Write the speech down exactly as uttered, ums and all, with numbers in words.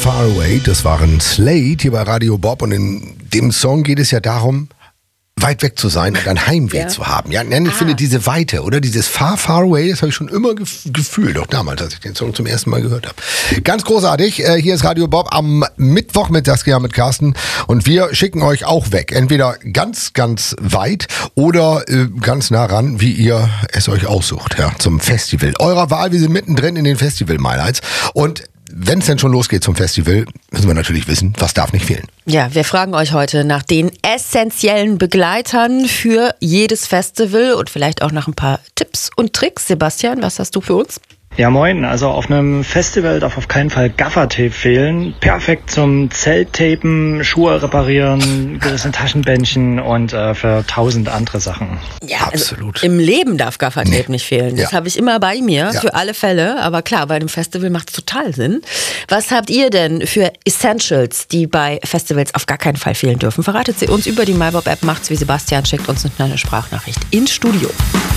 Far Away, das waren Slade hier bei Radio Bob und in dem Song geht es ja darum, weit weg zu sein und ein Heimweh ja. zu haben. Ja, ich ah. finde diese Weite, oder dieses Far, Far Away, das habe ich schon immer gef- gefühlt, auch damals, als ich den Song zum ersten Mal gehört habe. Ganz großartig, äh, hier ist Radio Bob am Mittwoch mit Saskia, mit Carsten und wir schicken euch auch weg. Entweder ganz, ganz weit oder äh, ganz nah ran, wie ihr es euch aussucht, ja, zum Festival eurer Wahl. Wir sind mittendrin in den Festival-Highlights und wenn es denn schon losgeht zum Festival, müssen wir natürlich wissen, was darf nicht fehlen. Ja, wir fragen euch heute nach den essentiellen Begleitern für jedes Festival und vielleicht auch nach ein paar Tipps und Tricks. Sebastian, was hast du für uns? Ja, moin. Also auf einem Festival darf auf keinen Fall Gaffertape fehlen. Perfekt zum Zelttapen, Schuhe reparieren, gewisse Taschenbändchen und äh, für tausend andere Sachen. Ja, absolut. Also im Leben darf Gaffertape nee. nicht fehlen. Das ja. habe ich immer bei mir, ja. für alle Fälle. Aber klar, bei einem Festival macht es total Sinn. Was habt ihr denn für Essentials, die bei Festivals auf gar keinen Fall fehlen dürfen? Verratet sie uns über die MyBob-App, macht's wie Sebastian, schickt uns eine Sprachnachricht ins Studio.